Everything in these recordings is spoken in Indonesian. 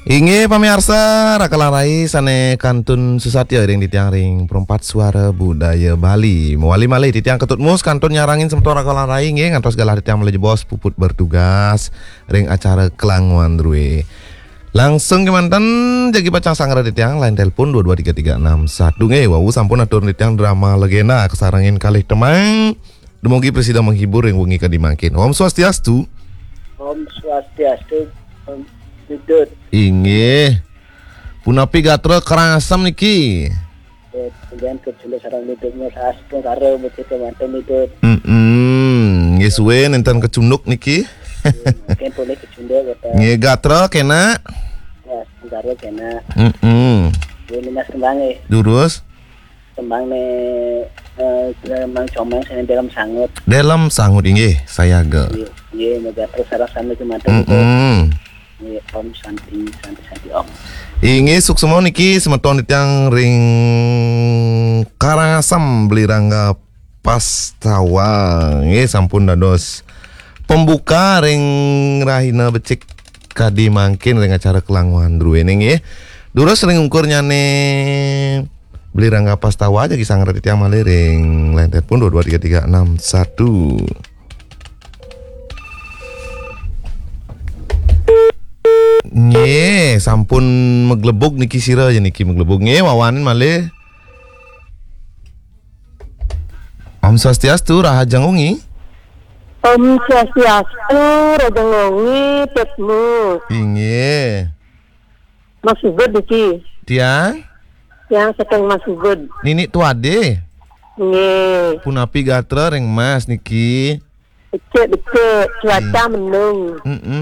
Inge pamirsa rakalarai sane kantun susatya ring ditiang ring perempat suara budaya Bali. Mewali malih ditiang ketutmus kantun nyarangin semeton rakalarai nge ngantos galah ditiang melih bos puput bertugas ring acara kelanguan drue. Langsung ke mantan jagi pacang sangra ditiang lain telepon 223361 nge wau sampun atur ditiang drama legenda kesarangin kalih temang. Demogi presiden menghibur yang wengi kadimakin. Om Swastiastu. Om Swastiastu. Dudut. Inge punapi gatra kerasam niki. Kemudian kecil sarang duduknya sastu karo mesti kemanten dudut. Nge suwe nenten kecunduk niki. Mungkin boleh kecunduk kata. Nge gatra kena. Ya, karo kena. Ini mas kembange. Durus. Kembangne mang comeng sing dalam sangut. Dalam sangut inge saya ge. Iya, megatra sarang sami kemanten dudut. Om Santi Om. Inge suksemo niki semeton ditiang ring Karangasem beli rangga Pastawa. Nge sampun dados pembuka ring rahina becik kadi mangkin ring acara kelanguan druene nge. Durus ring ungkur nyane beli rangga Pastawa aja kisah ngerti tiang malih ring line telepon 223361. Nge sampun meglebuk niki sira aja niki meglebuk nge wawanin malih. Om Swastiastu Rahajang Ungi. Om Swastiastu Rahajang Ungi Petmu. Inge. Mas Ubud iki. Tiang? Yang seteng Mas Ubud. Nini tuade. Nge. Punapi gatra ring mas niki. Becek cuaca mendung.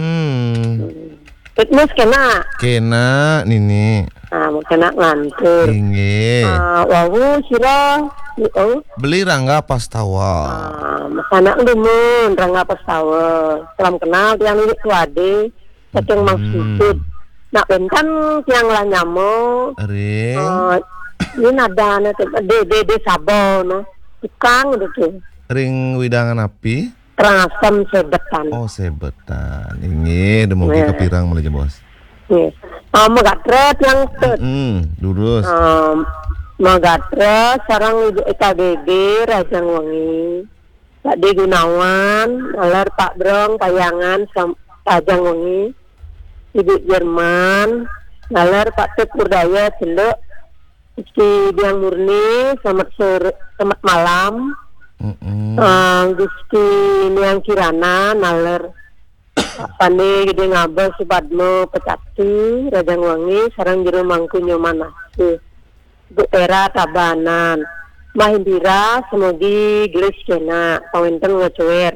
Petmus kena nini. Mau kena ngantur. Inge. Wawu sira beli rangga Pastawa. Masana ndemun rangga Pastawa. Salam kenal tiang ini tuade. Seteng Mas Ubud. Nak bentan tiang lah nyamo. Ring. Ini nada de sabo no. Tukang gitu. Ring widangan api. Karangasem sebetan. Oh sebetan. Inge demogi kepirang mulai bos. Yes. Megatre yang lurus. Megatre sarang Ibu EKBB Rajang Wengi. Pak D Gunawan, Alar Pak Brong Payangan Rajang Wengi. Ibu Jerman, Alar Pak Tekur Daya Celuk. Gusti Diang Murni, selamat malam. Gusti Niang Kirana naler Pane gede ngabel Subadmo Pecati Rajang Wangi sarang jero mangku nyoman nasi Bu Era Tabanan Mahindira semogi gelis kena pawenten ngocower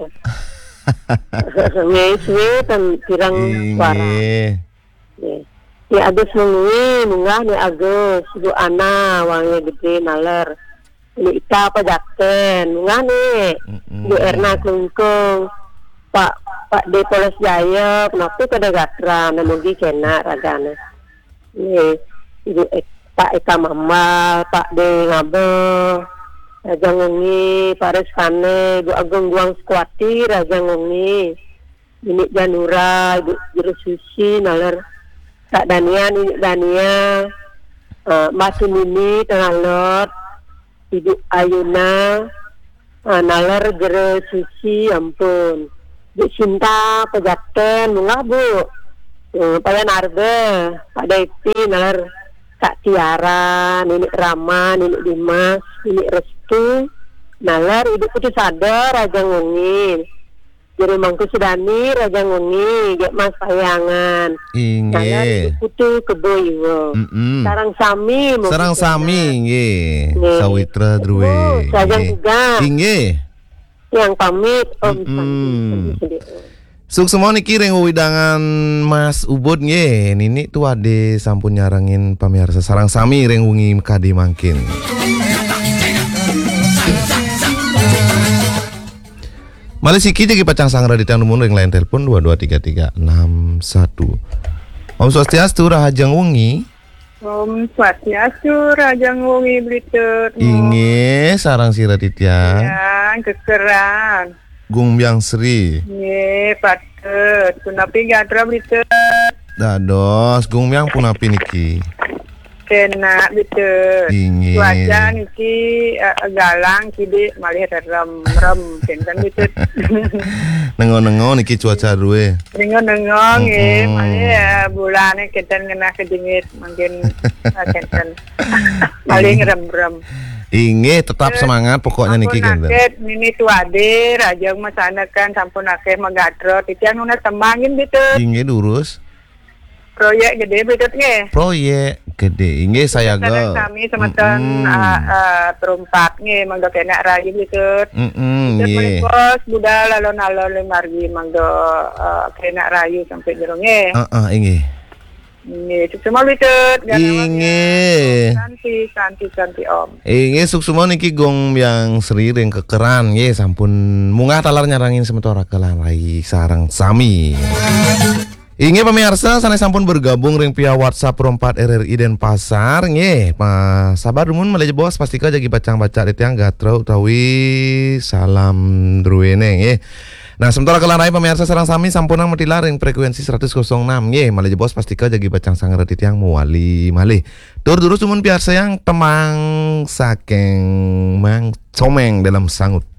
ngeiswe tan pirang suara ni Agus mengui munggah ni Agus Bu Ana wangi gede naler ini ita apa jaken ngane Bu Erna Klungkung Pak D Poles Jaya kenapa kada gatra namugi kena ragana ini Ibu Pak Eka Mama Pak D Ngabe Rajang Wengi Pak Reskane Ibu Agung Guang Sekuati Rajang Wengi ini Janura Ibu Juru Susi naler Kak Dania ini Dania Mas Nini Tengah Lot Ibu Ayuna nalar jero suci ampun Bu Cinta pejaten munggah Bu Payan Arbe Pak Depi nalar Kak Tiara Nini Rama Nini Dimas Nini Restu nalar Ibu Putih Sadar Rajang Wengi jero Mangku Sudani Rajang Wengi Gek Mas Payangan Inge nalar Ibu Putih Keboiwo sarang sami nge Sawitra Drue Rajang juga Inge yang pamit Om Suksemo niki ring widangan Mas Ubud nge nini tu ade sampun nyarangin pamirsa sarang sami ring wengi kadi mangkin. Malih siki jadi pacang sangra di tiang ring lain telepon 223361. Om Swastiastu Rahajang Wengi. Om Swastiastu Rajang Wengi Blitur. Inge sarang sira titiang. Ya, kekeran. Gung Byang Sri. Ye, patet. Kunapi gatra Blitur. Dados gumyang punapi niki. Kena betul. Inge. Cuaca niki galang kidi malih rem kenten betul. Nengo-nengo niki cuaca ruwe. Nengong malih bulane kenten kena kedingit mungkin kenten. Malih rem. Inge tetap semangat pokoknya niki kenten. Nini tuade rajang masanakan sampun akeh magadro titian nuna tembangin betul. Inge durus. Proyek gede betul nge. Proyek gede inge saya Kadang kami semeton perumpat nge mangga kena rayu betul. Nge. Bos budal alon-alon margi mangga kena rayu sampai jero nge. Inge. Nge cuma betul. Inge. Cantik om. Inge suksuma niki gong yang seriring kekeran nge sampun munggah talar nyarangin semetora kelalai sarang sami. Inge pemirsa sanai sampun bergabung ring pihak WhatsApp Perompat RRI Denpasar nge sabar rumun meleje bos pastika jagi bacang-baca ditiang gatrau tawi salam druene nge. Nah sementara kelanai pemirsa sarang sami sampunang metila ring frekuensi 106 nge meleje bos pastika jagi bacang sangger ditiang muali malih. Tur durus rumun piarsa yang temang saking mang comeng dalam sangut.